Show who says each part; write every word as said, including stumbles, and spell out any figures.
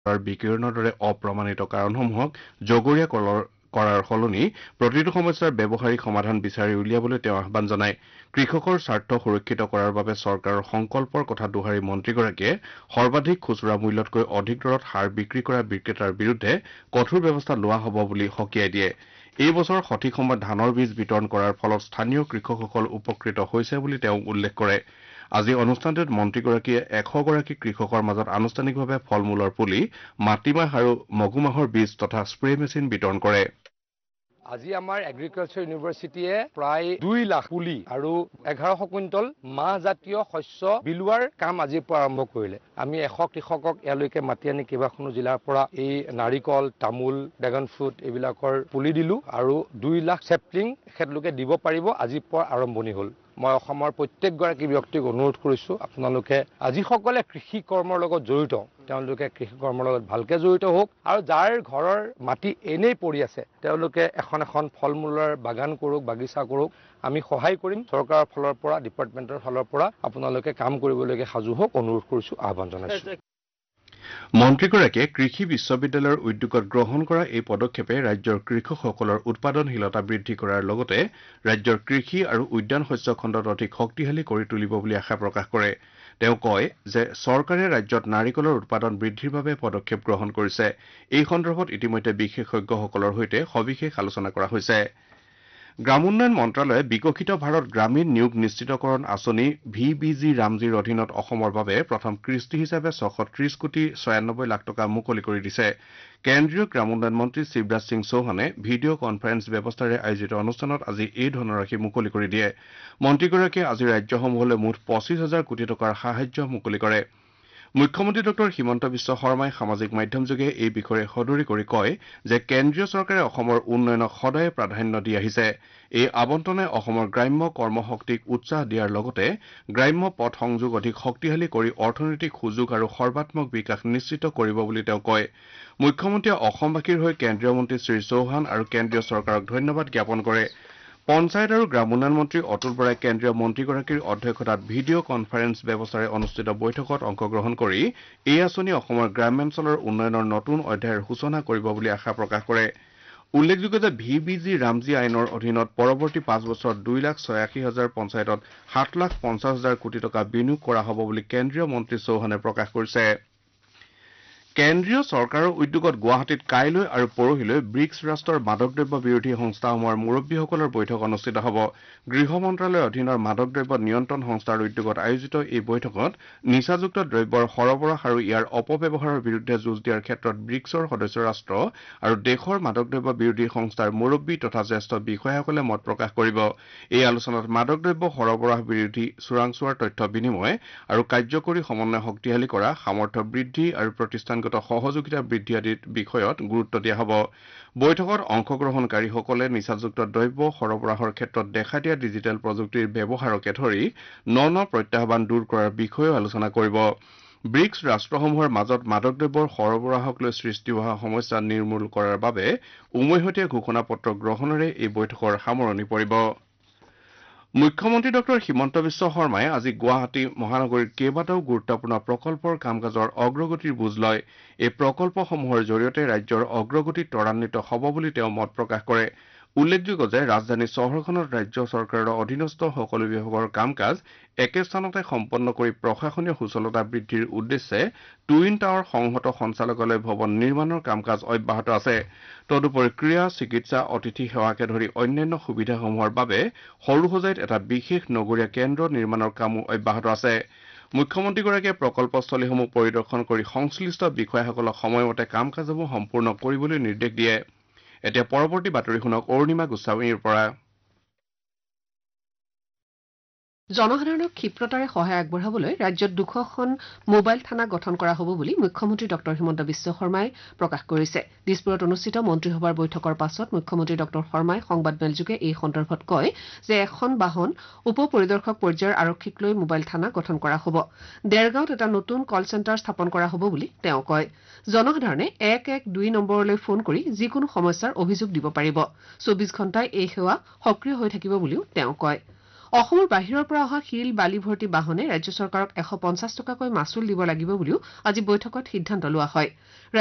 Speaker 1: বিকিৰণৰ দৰে অপ্ৰমাণিত কাৰণসমূহক জগৰীয়া কলৰ কৰাৰ সলনি প্ৰতিটো সমস্যাৰ ব্যৱহাৰিক সমাধান বিচাৰি উলিয়াবলৈ তেওঁ আহ্বান জনায় কৃষকৰ স্বাৰ্থ সুৰক্ষিত কৰাৰ বাবে চৰকাৰৰ সংকল্পৰ কথা দোহাৰি মন্ত্ৰীগৰাকীয়ে সৰ্বাধিক খুচুৰা মূল্যতকৈ অধিক দৰত সাৰ বিক্ৰী কৰা বিক্ৰেতাৰ বিৰুদ্ধে কঠোৰ ব্যৱস্থা লোৱা হ'ব বুলি সকীয়াই দিয়ে এই বছৰ সঠিক সময়ত ধানৰ বীজ বিতৰণ কৰাৰ ফলত স্থানীয় কৃষকসকল উপকৃত হৈছে বুলি তেওঁ উল্লেখ কৰে আজি অনুষ্ঠানটোত মন্ত্ৰীগৰাকীয়ে এশগৰাকী কৃষকৰ মাজত আনুষ্ঠানিকভাৱে ফল মূলৰ পুলি মাটিমাহ আৰু মগুমাহৰ বীজ তথা স্প্ৰে মেচিন বিতৰণ কৰে
Speaker 2: আজি আমাৰ এগ্ৰিকালচাৰ ইউনিভাৰ্চিটিয়ে প্ৰায় দুই লাখ পুলি আৰু এঘাৰশ কুইণ্টল মাহ জাতীয় শস্য বিলোৱাৰ কাম আজিৰ পৰা আৰম্ভ কৰিলে আমি এশ কৃষকক ইয়ালৈকে মাতি আনি কেইবাখনো জিলাৰ পৰা এই নাৰিকল তামোল ড্ৰেগন ফ্ৰুট এইবিলাকৰ পুলি দিলো আৰু দুই লাখ চেপলিং এখেতলোকে দিব পাৰিব আজিৰ পৰা আৰম্ভণি হ'ল মই অসমৰ প্ৰত্যেকগৰাকী ব্যক্তিক অনুৰোধ কৰিছো আপোনালোকে আজি সকলে কৃষি কৰ্মৰ লগত জড়িত তেওঁলোকে কৃষি কৰ্মৰ লগত ভালকে জড়িত হোক আৰু যাৰ ঘৰৰ মাটি এনেই পৰি আছে তেওঁলোকে এখন এখন ফল মূলৰ বাগান কৰক বাগিচা কৰক আমি সহায় কৰিম চৰকাৰৰ ফালৰ পৰা ডিপাৰ্টমেণ্টৰ ফালৰ পৰা আপোনালোকে কাম কৰিবলৈকে সাজু হওক অনুৰোধ কৰিছো আহ্বান জনাইছো
Speaker 1: মন্ত্ৰীগৰাকীয়ে কৃষি বিশ্ববিদ্যালয়ৰ উদ্যোগত গ্ৰহণ কৰা এই পদক্ষেপে ৰাজ্যৰ কৃষকসকলৰ উৎপাদনশীলতা বৃদ্ধি কৰাৰ লগতে ৰাজ্যৰ কৃষি আৰু উদ্যান শস্য খণ্ডত অধিক শক্তিশালী কৰি তুলিব বুলি আশা প্ৰকাশ কৰে তেওঁ কয় যে চৰকাৰে ৰাজ্যত নাৰিকলৰ উৎপাদন বৃদ্ধিৰ বাবে পদক্ষেপ গ্ৰহণ কৰিছে এই সন্দৰ্ভত ইতিমধ্যে বিশেষজ্ঞসকলৰ সৈতে সবিশেষ আলোচনা কৰা হৈছে গ্ৰামোন্নয়ন মন্ত্ৰালয়ে বিকশিত ভাৰত গ্ৰামীণ নিয়োগ নিশ্চিতকৰণ আঁচনি ভি বি জি ৰামজিৰ অধীনত অসমৰ বাবে প্ৰথম কৃষ্টি হিচাপে ছশ ত্ৰিশ কোটি ছয়ানব্বৈ লাখ টকা মুকলি কৰি দিছে কেন্দ্ৰীয় গ্ৰামোন্নয়ন মন্ত্ৰী শিৱৰাজ সিং চৌহানে ভিডিঅ' কনফাৰেন্স ব্যৱস্থাৰে আয়োজিত অনুষ্ঠানত আজি এই ধনৰাশি মুকলি কৰি দিয়ে মন্ত্ৰীগৰাকীয়ে আজি ৰাজ্যসমূহলৈ মুঠ পঁচিছ হাজাৰ কোটি টকাৰ সাহায্য মুকলি কৰে মুখ্যমন্ত্ৰী ডক্টৰ হিমন্ত বিশ্ব শৰ্মাই সামাজিক মাধ্যমযোগে এই বিষয়ে সদৰি কৰি কয় যে কেন্দ্ৰীয় চৰকাৰে অসমৰ উন্নয়নক সদায় প্ৰাধান্য দি আহিছে এই আবণ্টনে অসমৰ গ্ৰাম্য কৰ্মশক্তিক উৎসাহ দিয়াৰ লগতে গ্ৰাম্য পথ সংযোগ অধিক শক্তিশালী কৰি অৰ্থনৈতিক সুযোগ আৰু সৰ্বাত্মক বিকাশ নিশ্চিত কৰিব বুলি তেওঁ কয় মুখ্যমন্ত্ৰীয়ে অসমবাসীৰ হৈ কেন্দ্ৰীয় মন্ত্ৰী শ্ৰী চৌহান আৰু কেন্দ্ৰীয় চৰকাৰক ধন্যবাদ জ্ঞাপন কৰে পঞ্চায়ত আৰু গ্ৰামোন্নয়ন মন্ত্ৰী অতুল বৰাই কেন্দ্ৰীয় মন্ত্ৰীগৰাকীৰ অধ্যক্ষতাত ভিডিঅ' কনফাৰেন্স ব্যৱস্থাৰে অনুষ্ঠিত বৈঠকত অংশগ্ৰহণ কৰি এই আঁচনি অসমৰ গ্ৰাম্যাঞ্চলৰ উন্নয়নৰ নতুন অধ্যায়ৰ সূচনা কৰিব বুলি আশা প্ৰকাশ কৰে উল্লেখযোগ্য যে ভি বি জি ৰামজি আইনৰ অধীনত পৰৱৰ্তী পাঁচ বছৰত দুই লাখ ছয়াশী হাজাৰ পঞ্চায়তত সাত লাখ পঞ্চাছ হাজাৰ কোটি টকা বিনিয়োগ কৰা হ'ব বুলি কেন্দ্ৰীয় মন্ত্ৰী চৌহানে প্ৰকাশ কৰিছে কেন্দ্ৰীয় চৰকাৰৰ উদ্যোগত গুৱাহাটীত কাইলৈ আৰু পৰহিলৈ ব্ৰিক্স ৰাষ্ট্ৰৰ মাদক দ্ৰব্য বিৰোধী সংস্থাসমূহৰ মুৰব্বীসকলৰ বৈঠক অনুষ্ঠিত হ'ব গৃহ মন্ত্ৰালয়ৰ অধীনৰ মাদক দ্ৰব্য নিয়ন্ত্ৰণ সংস্থাৰ উদ্যোগত আয়োজিত এই বৈঠকত নিচাযুক্ত দ্ৰব্যৰ সৰবৰাহ আৰু ইয়াৰ অপব্যৱহাৰৰ বিৰুদ্ধে যুঁজ দিয়াৰ ক্ষেত্ৰত ব্ৰিক্সৰ সদস্য ৰাষ্ট্ৰ আৰু দেশৰ মাদক দ্ৰব্য বিৰোধী সংস্থাৰ মুৰব্বী তথা জ্যেষ্ঠ বিষয়াসকলে মত প্ৰকাশ কৰিব এই আলোচনাত মাদক দ্ৰব্য সৰবৰাহ বিৰোধী চোৰাংচোৱাৰ তথ্য বিনিময় আৰু কাৰ্যকৰী সমন্বয় শক্তিশালী কৰা সামৰ্থ্য বৃদ্ধি আৰু প্ৰতিষ্ঠান সহযোগিতা বৃদ্ধি আদিৰ বিষয়ত গুৰুত্ব দিয়া হ'ব বৈঠকত অংশগ্ৰহণকাৰীসকলে নিচাযুক্ত দ্ৰব্য সৰবৰাহৰ ক্ষেত্ৰত দেখা দিয়া ডিজিটেল প্ৰযুক্তিৰ ব্যৱহাৰকে ধৰি ন ন প্ৰত্যাহ্বান দূৰ কৰাৰ বিষয়েও আলোচনা কৰিব ব্ৰিক্স ৰাষ্ট্ৰসমূহৰ মাজত মাদক দ্ৰব্যৰ সৰবৰাহক লৈ সৃষ্টি হোৱা সমস্যা নিৰ্মূল কৰাৰ বাবে উমৈহতীয়া ঘোষণাপত্ৰ গ্ৰহণেৰে এই বৈঠকৰ সামৰণি পৰিব মুখ্যমন্ত্ৰী ডক্টৰ হিমন্ত বিশ্ব শৰ্মাই আজি গুৱাহাটী মহানগৰীৰ কেইবাটাও গুৰুত্বপূৰ্ণ প্ৰকল্পৰ কাম কাজৰ অগ্ৰগতিৰ বুজ লয় এই প্ৰকল্পসমূহৰ জৰিয়তে ৰাজ্যৰ অগ্ৰগতি ত্বৰান্বিত হ'ব বুলি তেওঁ মত প্ৰকাশ কৰে উল্লেখযোগ্য যে ৰাজধানী চহৰখনত ৰাজ্য চৰকাৰৰ অধীনস্থ সকলো বিভাগৰ কাম কাজ একে স্থানতে সম্পন্ন কৰি প্ৰশাসনীয় সুচলতা বৃদ্ধিৰ উদ্দেশ্যে টুইন টাৱাৰ সংহত সঞ্চালকালয় ভৱন নিৰ্মাণৰ কাম কাজ অব্যাহত আছে তদুপৰি ক্ৰীড়া চিকিৎসা অতিথি সেৱাকে ধৰি অন্যান্য সুবিধাসমূহৰ বাবে সৰুসজাইত এটা বিশেষ নগৰীয়া কেন্দ্ৰ নিৰ্মাণৰ কামো অব্যাহত আছে মুখ্যমন্ত্ৰীগৰাকীয়ে প্ৰকল্পস্থলীসমূহ পৰিদৰ্শন কৰি সংশ্লিষ্ট বিষয়াসকলক সময়মতে কাম কাজসমূহ সম্পূৰ্ণ কৰিবলৈ নিৰ্দেশ দিয়ে এতিয়া পৰৱৰ্তী বাতৰি শুনক অৰুণিমা গোস্বামীৰ পৰা
Speaker 3: জনসাধাৰণক ক্ষিপ্ৰতাৰে সহায় আগবঢ়াবলৈ ৰাজ্যত দুশখন মোবাইল থানা গঠন কৰা হ'ব বুলি মুখ্যমন্ত্ৰী ডক্টৰ হিমন্ত বিশ্ব শৰ্মাই প্ৰকাশ কৰিছে দিছপুৰত অনুষ্ঠিত মন্ত্ৰীসভাৰ বৈঠকৰ পাছত মুখ্যমন্ত্ৰী ডক্টৰ শৰ্মাই সংবাদমেলযোগে এই সন্দৰ্ভত কয় যে এখন বাহন উপ পৰিদৰ্শক পৰ্যায়ৰ আৰক্ষীক লৈ মোবাইল থানা গঠন কৰা হ'ব দেৰগাঁৱত এটা নতুন কল চেণ্টাৰ স্থাপন কৰা হ'ব বুলি তেওঁ কয় জনসাধাৰণে এক এক দুই নম্বৰলৈ ফোন কৰি যিকোনো সমস্যাৰ অভিযোগ দিব পাৰিব চৌবিশ ঘণ্টাই এই সেৱা সক্ৰিয় হৈ থাকিব বুলিও তেওঁ কয় অসমৰ বাহিৰৰ পৰা অহা শিল বালি ভৰ্তি বাহনে ৰাজ্য চৰকাৰক এশ পঞ্চাছ টকাকৈ মাচুল দিব লাগিব বুলিও আজি বৈঠকত সিদ্ধান্ত লোৱা হয়